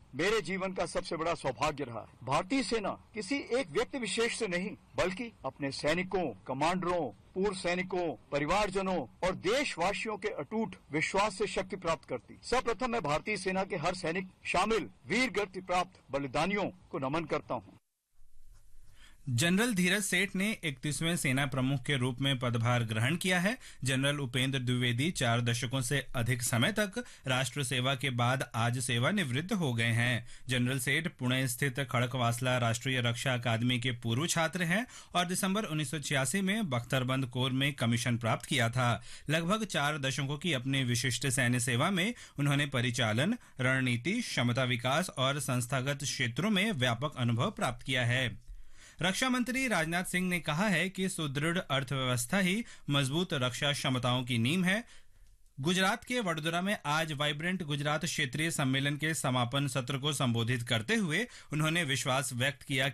मेरे जीवन का सबसे बड़ा सौभाग्य रहा है। भारतीय सेना किसी एक व्यक्ति विशेष से नहीं, बल्कि अपने सैनिकों, कमांडरों, पूर्व सैनिकों, परिवारजनों और देशवासियों के अटूट विश्वास से शक्ति प्राप्त करती। सर्वप्रथम मैं भारतीय सेना के हर सैनिक शामिल वीर गति प्राप्त बलिदानियों को नमन करता हूँ। जनरल धीरज सेठ ने 31वें सेना प्रमुख के रूप में पदभार ग्रहण किया है। जनरल उपेंद्र द्विवेदी 4 दशकों से अधिक समय तक राष्ट्र सेवा के बाद आज सेवानिवृत्त हो गए हैं। जनरल सेठ पुणे स्थित खड़कवासला राष्ट्रीय रक्षा अकादमी के पूर्व छात्र हैं और दिसंबर 1986 में बख्तरबंद कोर में कमीशन प्राप्त किया था। लगभग 4 दशकों की अपनी विशिष्ट सैन्य सेवा में उन्होंने परिचालन, रणनीति, क्षमता विकास और संस्थागत क्षेत्रों में व्यापक अनुभव प्राप्त किया है। रक्षा मंत्री राजनाथ सिंह ने कहा है कि सुदृढ़ अर्थव्यवस्था ही मजबूत रक्षा क्षमताओं की नींव है। गुजरात के वडोदरा में आज वाइब्रेंट गुजरात क्षेत्रीय सम्मेलन के समापन सत्र को संबोधित करते हुए उन्होंने विश्वास व्यक्त किया